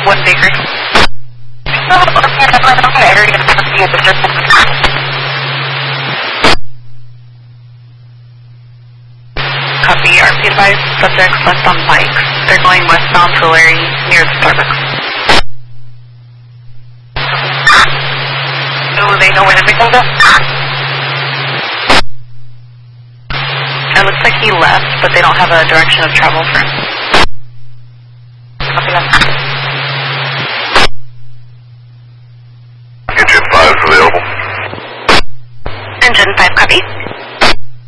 One bakery. Copy. RP advised. Subjects left on bikes. They're going westbound to Larry near the Starbucks. Do they know where the victims are? It looks like he left, but they don't have a direction of travel for him.